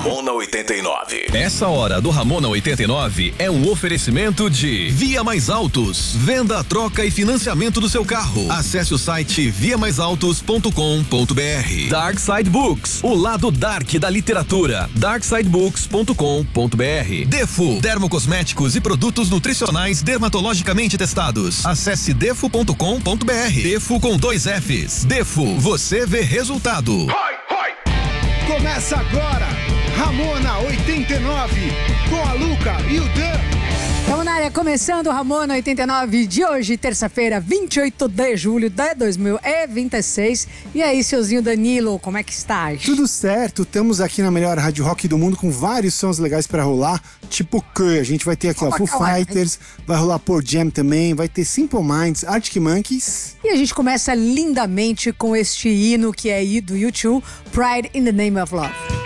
Ramona 89. Essa hora do Ramona 89 é um oferecimento de Via Mais Autos, venda, troca e financiamento do seu carro. Acesse o site viamaisautos.com.br. Dark Side Books, o lado dark da literatura. darksidebooks.com.br. Defo, dermocosméticos e produtos nutricionais dermatologicamente testados. Acesse defo.com.br. Defo com 2 Fs. Defo, você vê resultado. Começa agora, Ramona 89, com a Luca e o Dan. Estamos na área, começando o Ramona 89 de hoje, terça-feira, 28 de julho de 2026. E aí, seuzinho Danilo, como é que estás? Tudo certo, estamos aqui na melhor rádio rock do mundo com vários sons legais pra rolar, tipo que a gente vai ter aqui, ó, Foo Fighters, vai rolar Pearl Jam também, vai ter Simple Minds, Arctic Monkeys. E a gente começa lindamente com este hino que é do U2, Pride in the Name of Love.